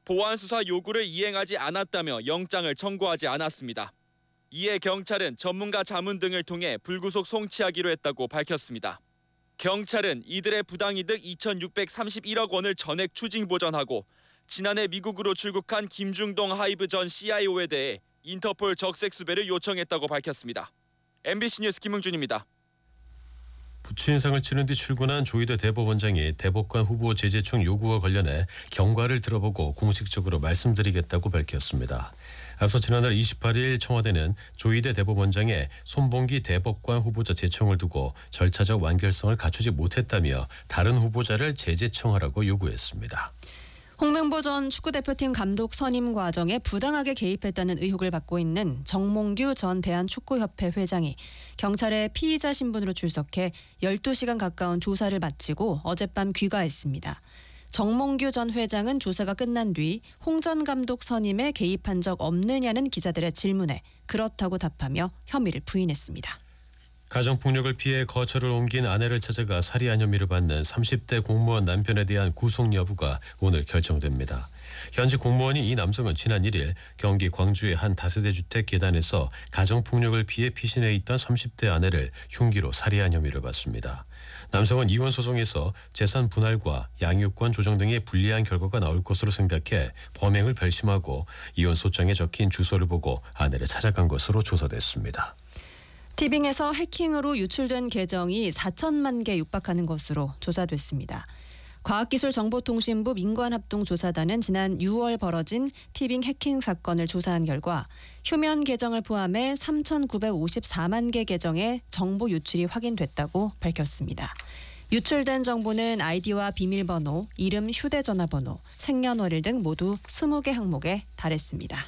보안 수사 요구를 이행하지 않았다며 영장을 청구하지 않았습니다. 이에 경찰은 전문가 자문 등을 통해 불구속 송치하기로 했다고 밝혔습니다. 경찰은 이들의 부당이득 2,631억 원을 전액 추징 보전하고 지난해 미국으로 출국한 김중동 하이브 전 CIO에 대해 인터폴 적색 수배를 요청했다고 밝혔습니다. MBC 뉴스 김흥준입니다. 부처 인상을 치른 뒤 출근한 조희대 대법원장이 대법관 후보 제재청 요구와 관련해 경과를 들어보고 공식적으로 말씀드리겠다고 밝혔습니다. 앞서 지난달 28일 청와대는 조희대 대법원장의 손봉기 대법관 후보자 제청을 두고 절차적 완결성을 갖추지 못했다며 다른 후보자를 재제청하라고 요구했습니다. 홍명보 전 축구대표팀 감독 선임 과정에 부당하게 개입했다는 의혹을 받고 있는 정몽규 전 대한축구협회 회장이 경찰에 피의자 신분으로 출석해 12시간 가까운 조사를 마치고 어젯밤 귀가했습니다. 정몽규 전 회장은 조사가 끝난 뒤 홍 전 감독 선임에 개입한 적 없느냐는 기자들의 질문에 그렇다고 답하며 혐의를 부인했습니다. 가정폭력을 피해 거처를 옮긴 아내를 찾아가 살해한 혐의를 받는 30대 공무원 남편에 대한 구속 여부가 오늘 결정됩니다. 현직 공무원이 이 남성은 지난 1일 경기 광주의 한 다세대 주택 계단에서 가정폭력을 피해 피신해 있던 30대 아내를 흉기로 살해한 혐의를 받습니다. 남성은 이혼 소송에서 재산 분할과 양육권 조정 등의 불리한 결과가 나올 것으로 생각해 범행을 결심하고 이혼 소장에 적힌 주소를 보고 아내를 찾아간 것으로 조사됐습니다. 티빙에서 해킹으로 유출된 계정이 4천만 개 육박하는 것으로 조사됐습니다. 과학기술정보통신부 민관합동조사단은 지난 6월 벌어진 티빙 해킹 사건을 조사한 결과 휴면 계정을 포함해 3,954만 개 계정의 정보 유출이 확인됐다고 밝혔습니다. 유출된 정보는 아이디와 비밀번호, 이름, 휴대전화번호, 생년월일 등 모두 20개 항목에 달했습니다.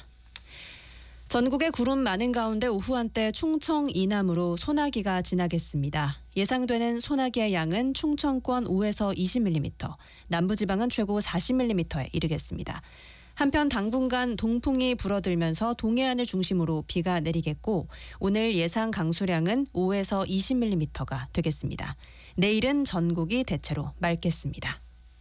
전국에 구름 많은 가운데 오후 한때 충청 이남으로 소나기가 지나겠습니다. 예상되는 소나기의 양은 충청권 5에서 20mm, 남부지방은 최고 40mm에 이르겠습니다. 한편 당분간 동풍이 불어들면서 동해안을 중심으로 비가 내리겠고 오늘 예상 강수량은 5에서 20mm가 되겠습니다. 내일은 전국이 대체로 맑겠습니다.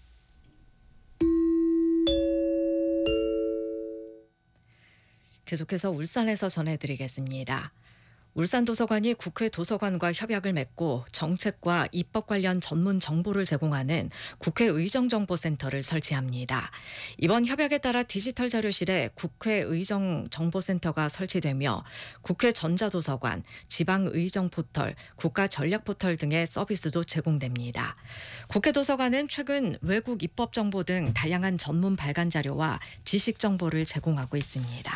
계속해서 울산에서 전해드리겠습니다. 울산도서관이 국회 도서관과 협약을 맺고 정책과 입법 관련 전문 정보를 제공하는 국회 의정정보센터를 설치합니다. 이번 협약에 따라 디지털 자료실에 국회 의정정보센터가 설치되며 국회 전자도서관, 지방의정포털, 국가전략포털 등의 서비스도 제공됩니다. 국회 도서관은 최근 외국 입법 정보 등 다양한 전문 발간 자료와 지식 정보를 제공하고 있습니다.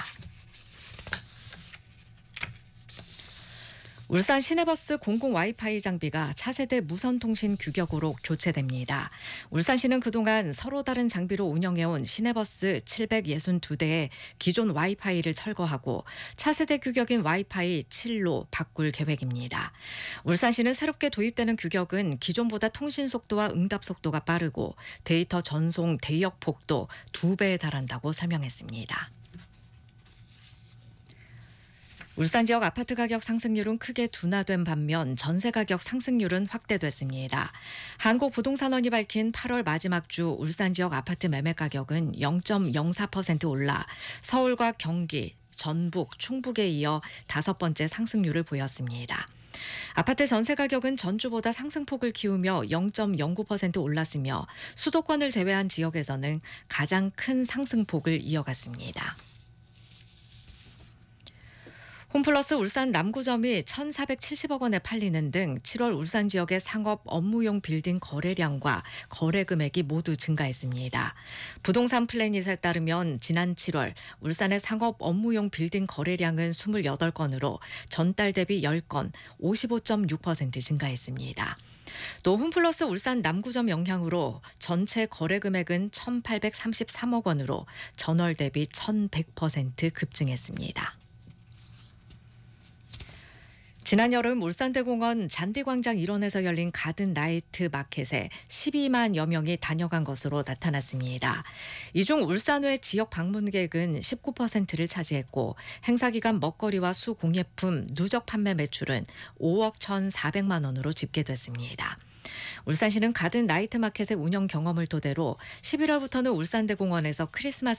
울산 시내버스 공공 와이파이 장비가 차세대 무선통신 규격으로 교체됩니다. 울산시는 그동안 서로 다른 장비로 운영해온 시내버스 762대의 기존 와이파이를 철거하고 차세대 규격인 와이파이 7로 바꿀 계획입니다. 울산시는 새롭게 도입되는 규격은 기존보다 통신 속도와 응답 속도가 빠르고 데이터 전송 대역 폭도 2배에 달한다고 설명했습니다. 울산 지역 아파트 가격 상승률은 크게 둔화된 반면 전세 가격 상승률은 확대됐습니다. 한국부동산원이 밝힌 8월 마지막 주 울산 지역 아파트 매매 가격은 0.04% 올라 서울과 경기, 전북, 충북에 이어 5번째 상승률을 보였습니다. 아파트 전세 가격은 전주보다 상승폭을 키우며 0.09% 올랐으며 수도권을 제외한 지역에서는 가장 큰 상승폭을 이어갔습니다. 홈플러스 울산 남구점이 1,470억 원에 팔리는 등 7월 울산 지역의 상업 업무용 빌딩 거래량과 거래 금액이 모두 증가했습니다. 부동산 플래닛에 따르면 지난 7월 울산의 상업 업무용 빌딩 거래량은 28건으로 전달 대비 10건, 55.6% 증가했습니다. 또 홈플러스 울산 남구점 영향으로 전체 거래 금액은 1,833억 원으로 전월 대비 1,100% 급증했습니다. 지난 여름 울산대공원 잔디광장 일원에서 열린 가든 나이트 마켓에 12만여 명이 다녀간 것으로 나타났습니다. 이 중 울산외 지역 방문객은 19%를 차지했고 행사기간 먹거리와 수공예품 누적 판매 매출은 5억 1,400만 원으로 집계됐습니다. 울산시는 가든 나이트 마켓의 운영 경험을 토대로 11월부터는 울산대공원에서 크리스마스